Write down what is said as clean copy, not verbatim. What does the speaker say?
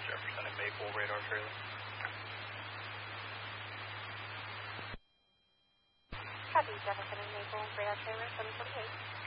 Jefferson and Maple radar trailer. Copy, Jefferson and Maple radar trailer 748.